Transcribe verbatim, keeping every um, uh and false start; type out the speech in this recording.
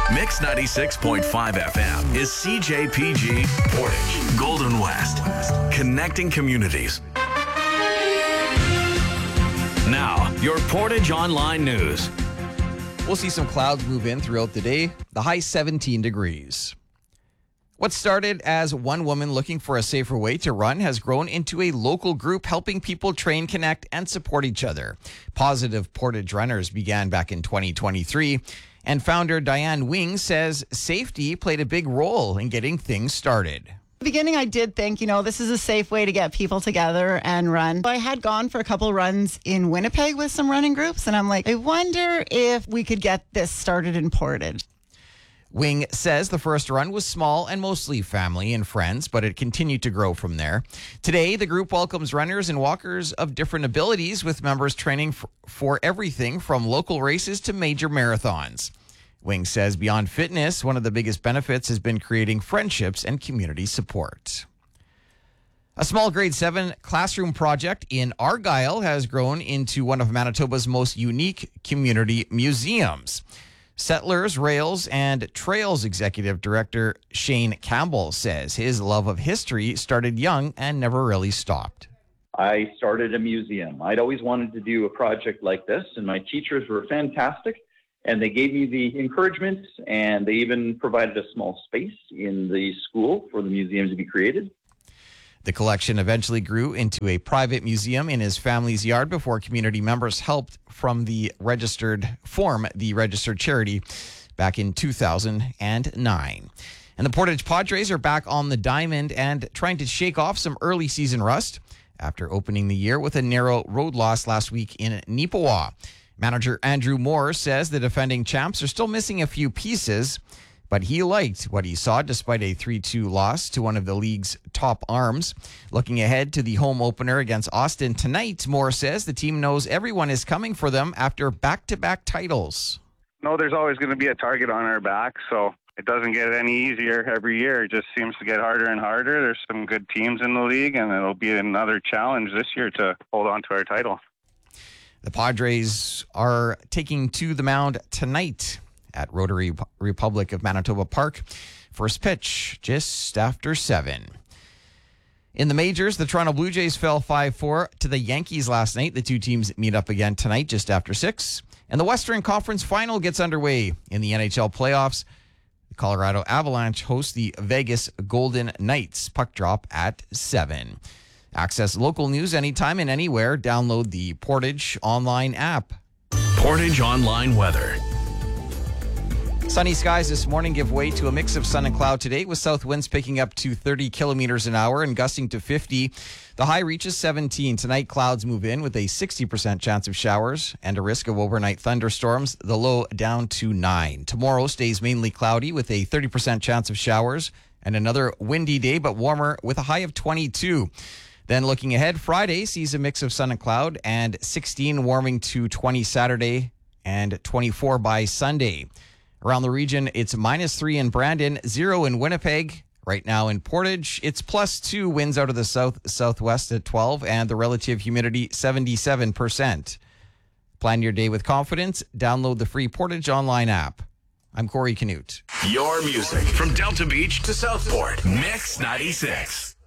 Mix ninety-six point five F M is C J P G Portage, Golden West, connecting communities. Now, your Portage Online News. We'll see some clouds move in throughout the day. The high seventeen degrees. What started as one woman looking for a safer way to run has grown into a local group helping people train, connect, and support each other. Positive Portage Runners began back in twenty twenty-three, and founder Diane Wing says safety played a big role in getting things started. The beginning, I did think, you know, this is a safe way to get people together and run. I had gone for a couple runs in Winnipeg with some running groups, and I'm like, I wonder if we could get this started in Portage. Wing says the first run was small and mostly family and friends, but it continued to grow from there. Today, the group welcomes runners and walkers of different abilities, with members training for, for everything from local races to major marathons. Wing says beyond fitness, one of the biggest benefits has been creating friendships and community support. A small grade seven classroom project in Argyle has grown into one of Manitoba's most unique community museums. Settlers, Rails, and Trails Executive Director Shane Campbell says his love of history started young and never really stopped. I started a museum. I'd always wanted to do a project like this, and my teachers were fantastic, and they gave me the encouragement, and they even provided a small space in the school for the museum to be created. The collection eventually grew into a private museum in his family's yard before community members helped from the registered form the registered charity back in two thousand nine. And the Portage Padres are back on the diamond and trying to shake off some early season rust after opening the year with a narrow road loss last week in Neepawa. Manager Andrew Moore says the defending champs are still missing a few pieces, but he liked what he saw despite a three two loss to one of the league's top arms. Looking ahead to the home opener against Austin tonight, Moore says the team knows everyone is coming for them after back-to-back titles. No, there's always going to be a target on our back, so it doesn't get any easier every year. It just seems to get harder and harder. There's some good teams in the league, and it'll be another challenge this year to hold on to our title. The Padres are taking to the mound tonight at Rotary Republic of Manitoba Park. First pitch just after seven. In the majors, the Toronto Blue Jays fell five four to the Yankees last night. The two teams meet up again tonight just after six. And the Western Conference Final gets underway in the N H L playoffs. The Colorado Avalanche host the Vegas Golden Knights. Puck drop at seven. Access local news anytime and anywhere. Download the Portage Online app. Portage Online weather. Sunny skies this morning give way to a mix of sun and cloud today, with south winds picking up to thirty kilometers an hour and gusting to fifty. The high reaches seventeen. Tonight, clouds move in with a sixty percent chance of showers and a risk of overnight thunderstorms. The low down to nine. Tomorrow stays mainly cloudy with a thirty percent chance of showers and another windy day, but warmer with a high of twenty-two. Then looking ahead, Friday sees a mix of sun and cloud and sixteen warming to twenty Saturday and twenty-four by Sunday. Around the region, it's minus three in Brandon, zero in Winnipeg. Right now in Portage, it's plus two, winds out of the south southwest at twelve, and the relative humidity seventy-seven percent. Plan your day with confidence. Download the free Portage Online app. I'm Corey Canute. Your music from Delta Beach to Southport. Mix ninety-six.